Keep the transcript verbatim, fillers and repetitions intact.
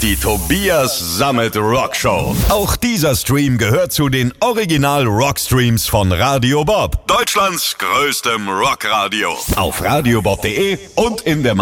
Die Tobias Sammet Rock Show. Auch dieser Stream gehört zu den Original Rockstreams von Radio Bob. Deutschlands größtem Rockradio. Auf radiobob punkt de und in der